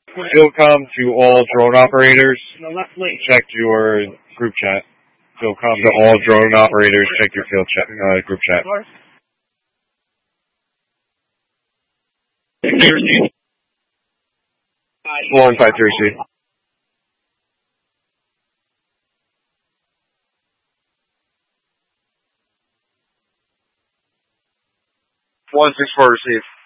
Philcom to all drone operators. Check your group chat. Philcom to all drone operators. Check your group chat. 153C. 164 received.